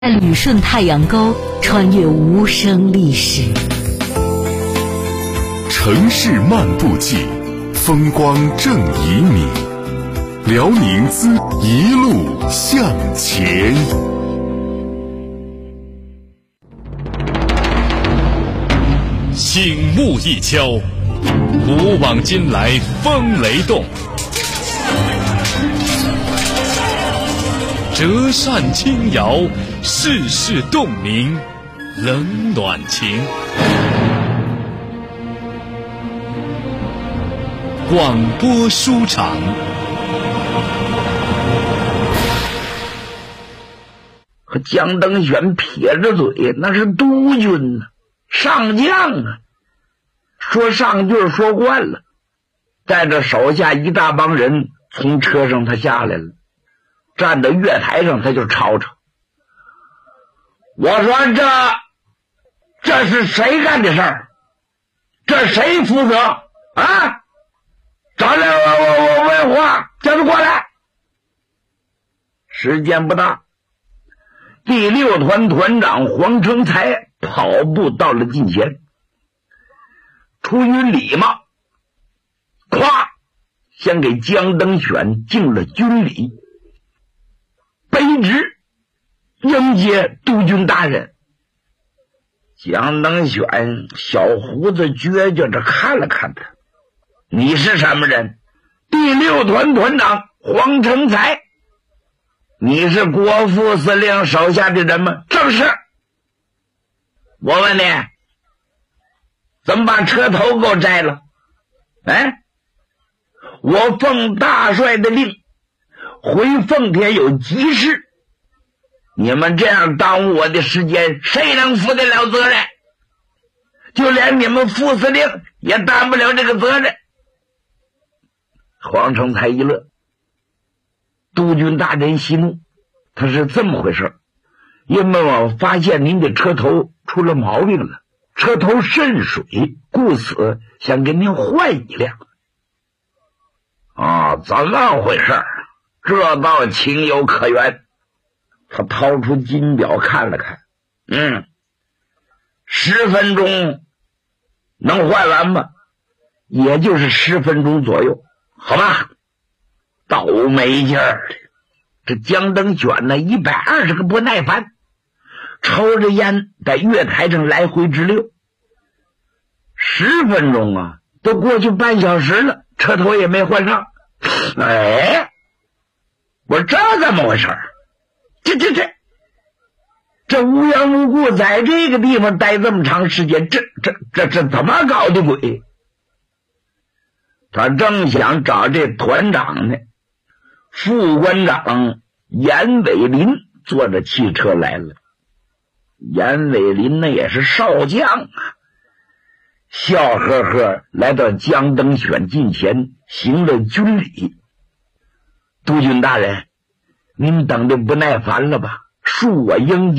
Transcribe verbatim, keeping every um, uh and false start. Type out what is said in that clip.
在旅顺太阳沟穿越无声历史， 城市漫步记，风光正旖旎，辽宁滋一路向前。 醒目一敲，古往今来风雷动，折扇轻摇，世事洞明，冷暖情。广播书场， 和江登选撇着嘴，那是督军呢、啊，上将啊。说上句说惯了，带着手下一大帮人从车上他下来了，站到月台上他就吵吵。我说这这是谁干的事儿？这谁负责啊？找来我我我问话，叫他过来。时间不大，第六团团长黄成才跑步到了近前，出于礼貌，咵先给江登选敬了军礼，卑职迎接督军大人。江登选小胡子撅撅着看了看他，你是什么人？第六团团长黄成才。你是国副司令手下的人吗？正是。我问你，怎么把车头给我摘了？哎，我奉大帅的令回奉天有急事，你们这样耽误我的时间，谁能负得了责任？就连你们副司令也担不了这个责任。黄成才一乐，督军大人息怒，他是这么回事，因为我发现您的车头出了毛病了，车头渗水，故此想给您换一辆。啊，怎么回事？这倒情有可原。他掏出金表看了看，嗯，十分钟能换完吗？也就是十分钟左右，好吧。倒霉劲儿的，这江登选呢一百二十个不耐烦，抽着烟在月台上来回直溜。十分钟啊，都过去半小时了，车头也没换上。哎，我说这怎么回事？这这这这无缘无故在这个地方待这么长时间，这这这这怎么搞的鬼？他正想找这团长呢，副官长严伟林坐着汽车来了。严伟林那也是少将啊，笑呵呵来到江登选近前，行了军礼。督军大人，您等的不耐烦了吧？恕我应